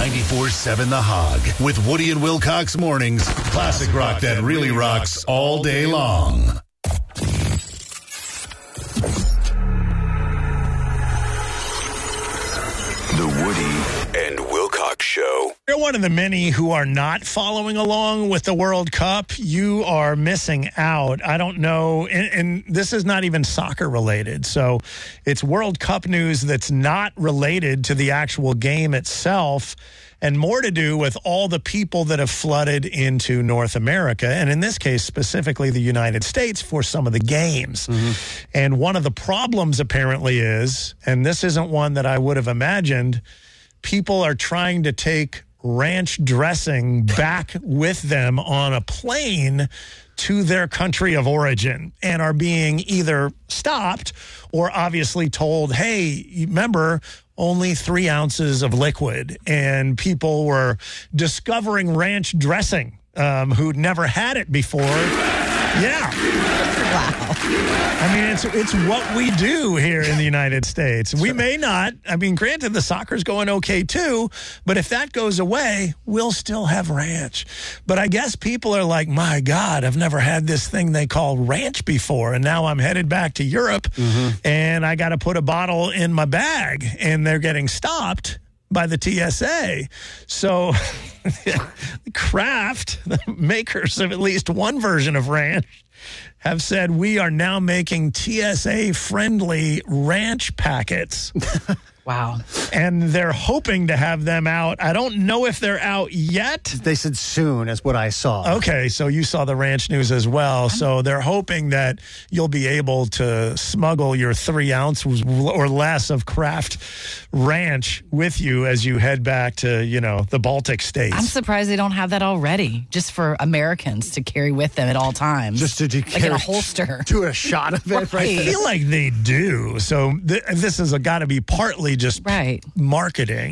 94.7 The Hog with Woody and Wilcox mornings. Classic rock that really rocks all day long. The Woody and Wilcox Show. You're one of the many who are not following along with the World Cup. You are missing out. I don't know, and this is not even soccer related. So it's World Cup news that's not related to the actual game itself, and more to do with all the people that have flooded into North America, and in this case, specifically the United States for some of the games. And one of the problems apparently is, and this isn't one that I would have imagined, people are trying to take ranch dressing back with them on a plane to their country of origin and are being either stopped or obviously told, hey, remember, only 3 ounces of liquid. And people were discovering ranch dressing who'd never had it before. Yeah. Wow. I mean, it's what we do here in the United States. We may not. I mean, granted, the soccer's going okay, too. But if that goes away, we'll still have ranch. But I guess people are like, my God, I've never had this thing they call ranch before. And now I'm headed back to Europe, and I got to put a bottle in my bag. And they're getting stopped by the TSA. So Kraft, the makers of at least one version of ranch, have said we are now making TSA-friendly ranch packets. Wow. And they're hoping to have them out. I don't know if they're out yet. They said soon is what I saw. Okay, so you saw the ranch news as well. So they're hoping that you'll be able to smuggle your 3 ounces or less of Kraft ranch with you as you head back to, the Baltic states. I'm surprised they don't have that already, just for Americans to carry with them at all times. Just to like in a holster. Do a shot of it. Right. I feel like they do. So this has got to be partly just marketing.